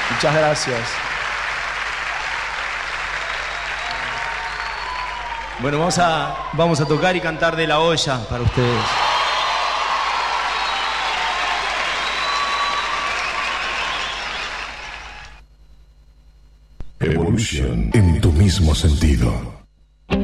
Muchas gracias. Bueno, vamos a tocar y cantar De la Olla para ustedes. Evolution en tu mismo sentido.